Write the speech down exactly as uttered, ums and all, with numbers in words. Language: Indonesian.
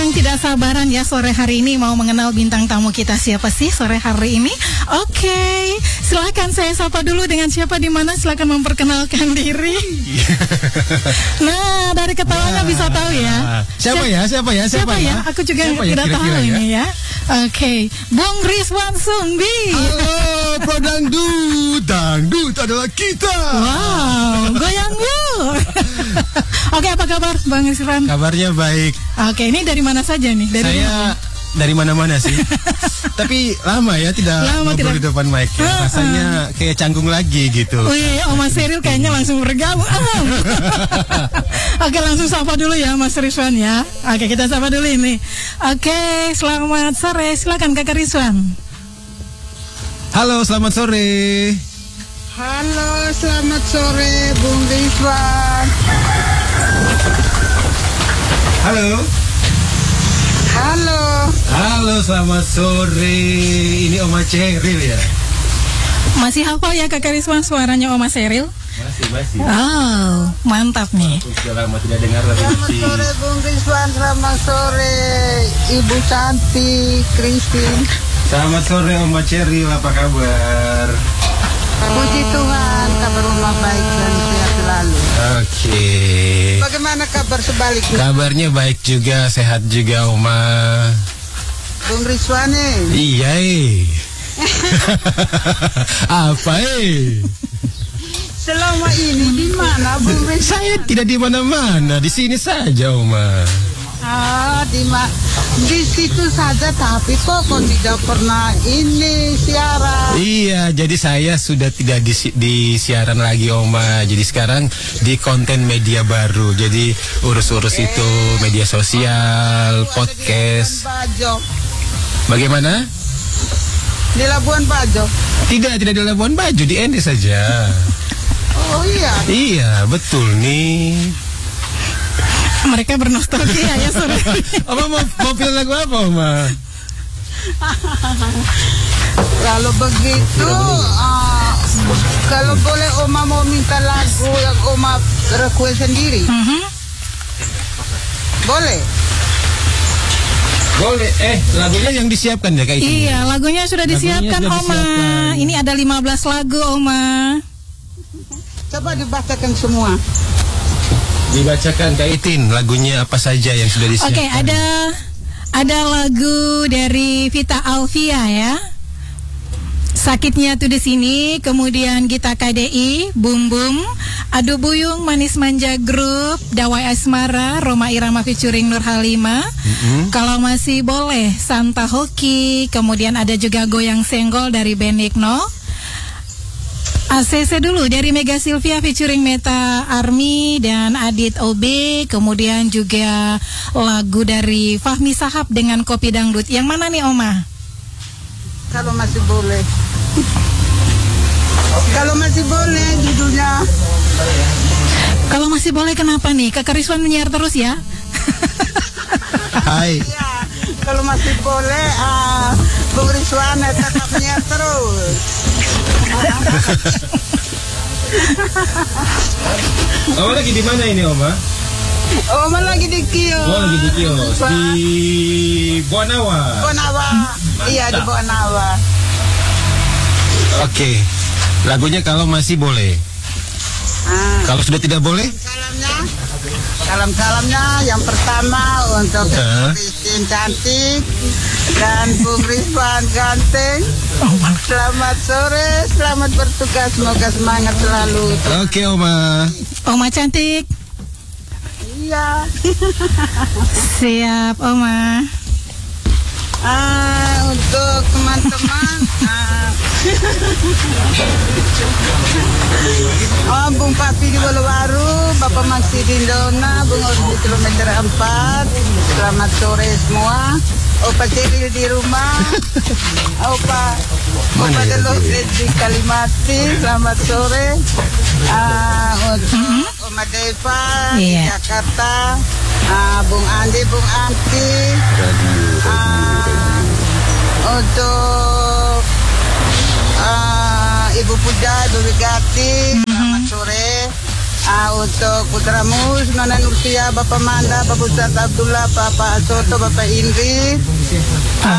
yang tidak sabaran ya sore hari ini mau mengenal bintang tamu kita siapa sih sore hari ini. Oke, okay. Silakan saya sapa dulu dengan siapa di mana, silakan memperkenalkan diri. Nah, dari ketawanya nah, bisa tahu ya. Siapa ya? Siapa ya? Siapa, siapa ya? Aku juga siapa tidak ya, tahu ya? Ini ya. Oke, okay. Bung Rizwan Sungbi. Halo, Pro Dangdut. Dangdut adalah kita. Wow, goyang yuk. Oke, okay, apa kabar Bang Rizwan? Kabarnya baik. Oke, okay, ini dari mana saja nih? Dari Saya mana? Dari mana-mana sih. Tapi lama ya tidak lama ngobrol tidak... di depan mic ya. Uh, Rasanya uh. kayak canggung lagi gitu. Wih, oh Mas Seril kayaknya langsung bergabung. Oke, langsung sapa dulu ya Mas Rizwan ya. Oke, kita sapa dulu ini. Oke, selamat sore. Silakan Kakak Rizwan. Halo, selamat sore. Halo, selamat sore Bung Rizwan. Halo. Halo. Halo, selamat sore. Ini Oma Ceril ya. Masih hafal ya Kakak Rizwan suaranya Oma Ceril? Masih, masih. Oh, mantap nih. Aku sudah lama tidak dengar lagi. Selamat sore Bung Rizwan, selamat sore Ibu Cantik, Christine. Selamat sore Oma Ceril, apa kabar? Puji Tuhan, kabar Oma baik dan sehat selalu. Oke. Okay. Bagaimana kabar sebaliknya? Kabarnya baik juga, sehat juga Oma. Bung Rizwan eh. Iya eh. Apa eh? Selama ini di mana Bung Rizwan? Saya tidak di mana-mana, di sini saja Oma. Ah, di ma di situ saja, tapi kok kok tidak pernah ini siaran. Iya, jadi saya sudah tidak di, di siaran lagi Oma. Jadi sekarang di konten media baru. Jadi urus-urus eh, itu media sosial, podcast. Bagaimana? Di Labuan Bajo? Tidak, tidak di Labuan Bajo, di Ende saja. Oh iya. Iya, betul nih. Mereka bernostalgia ya sore. Oma mau, mau pilih lagu apa Oma? Kalau begitu, uh, kalau boleh Oma mau minta lagu yang Oma request sendiri. Mm-hmm. Boleh? Boleh. Eh, lagunya yang disiapkan ya kayak itu? Iya, lagunya sudah disiapkan lagunya sudah Oma. Disiapkan. Ini ada lima belas lagu Oma. Coba dibacakan semua. Dibacakan Kak Itin, lagunya apa saja yang sudah disiapkan? Oke, okay, ada ada lagu dari Vita Alvia ya. Sakitnya tuh di sini, kemudian Gita K D I, Bum Bum, Adu Buyung, Manis Manja Group, Dawai Asmara, Roma Irama featuring Nur Halimah. Mm-hmm. Kalau masih boleh, Santa Hoki, kemudian ada juga Goyang Senggol dari Benigno. A C C dulu dari Mega Sylvia featuring Meta Army dan Adit O B, kemudian juga lagu dari Fahmi Sahab dengan Kopi Dangdut. Yang mana nih Oma? Kalau masih boleh. Kalau masih boleh judulnya. Kalau masih boleh kenapa nih? Kakak Rizwan menyiar terus ya? Hai. Ya, kalau masih boleh uh, Bung Rizwan tetap menyiar terus. Oma lagi di mana ini Oma? Oma lagi di kios. Oh lagi di kios di Buanawa. Buanawa. Iya di Buanawa. Oke, lagunya kalau masih boleh. Ah. Kalau sudah tidak boleh? Salamnya, salam-salamnya yang pertama untuk uh. Christine Cantik dan Bung Rizwan Ganteng. Selamat sore, selamat bertugas, semoga semangat selalu. Oke Oma. Oma cantik. Iya. Siap Oma. Ah, untuk teman-teman. ah. Oh, Bung Papi di Bolowaru, Bapak Maksi di Dona, Bung Odi di kilometer empat. Selamat sore semua. Opa Ceril di rumah. Opa Opa Delote di Kalimati. Selamat sore. Ah, untuk Oma Deva di yeah. Jakarta. Ah, Bung Andi, Bung Anti. Ah, untuk uh, Ibu Puja, Ibu Wigati, selamat sore. Ah, untuk Putra Mus, Nona Nursia, Bapak Manda, Bapak Ustadz Abdullah, Bapak Soto, Bapak Indri.